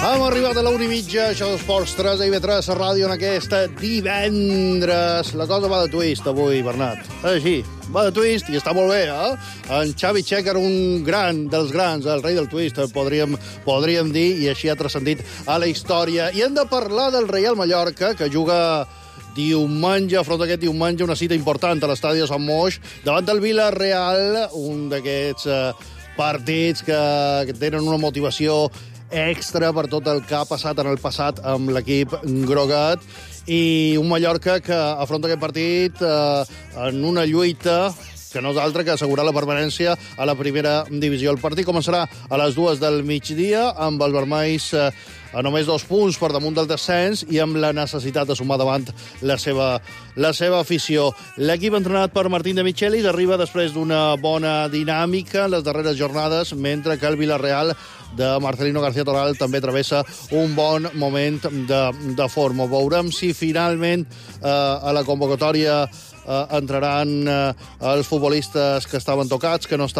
Hem arribat a la 1:30, això d'Esports 3 a IB3 a ràdio en aquesta divendres. La cosa va de twist avui, Bernat. Així, va de twist i està molt bé, eh? En Xavi Checa era un gran dels grans, el rei del twist, podríem dir, i així ha transcendit a la història. I hem de parlar del Reial Mallorca, que juga diumenge, afronta aquest diumenge, una cita important a l'estadi de Sant Moix, davant del Villarreal, un d'aquests partits que tenen una motivació extra per tot el que ha passat en el passat amb l'equip grogat, i un Mallorca que afronta aquest partit en una lluita que no és altra que assegurar la permanència a la primera divisió. El partit començarà a les 2 del migdia, amb els vermells a només 2 punts per damunt del descens i amb la necessitat de sumar davant la seva afició. L'equip entrenat per Martín de Michelis arriba després d'una bona dinàmica en les darreres jornades, mentre que el Villarreal de Marcelino García Toral també travessa un bon moment de forma. Veurem si finalment a la convocatòria entraran els futbolistes que estaven tocats, que no estaven